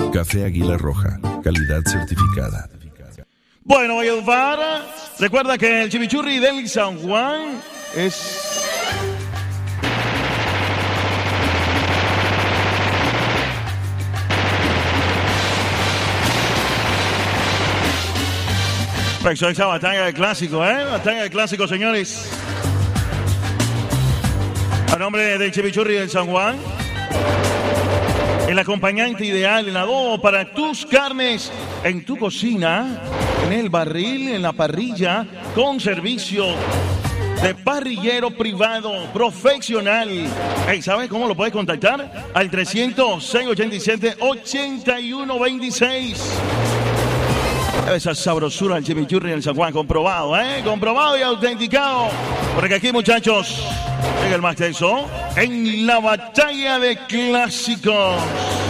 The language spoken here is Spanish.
Café Águila Roja, calidad certificada. Bueno, Valledupar, recuerda que el Chimichurri del San Juan es... Esa batalla de clásico, batalla de clásico, señores. A nombre del Chimichurri del San Juan, el acompañante ideal, el adobo para tus carnes en tu cocina, en el barril, en la parrilla, con servicio de parrillero privado profesional. Hey, ¿sabes cómo lo puedes contactar? Al 300-687-8126. Esa sabrosura del Chimichurri del San Juan, comprobado, comprobado y autenticado. Porque aquí, muchachos, llega el más tenso en la batalla de clásicos.